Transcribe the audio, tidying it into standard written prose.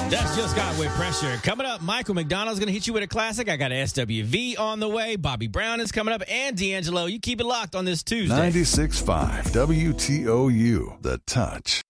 That's just got with pressure. Coming up, Michael McDonald's going to hit you with a classic. I got SWV on the way. Bobby Brown is coming up, and D'Angelo. You keep it locked on this Tuesday. 96.5 WTOU, The Touch.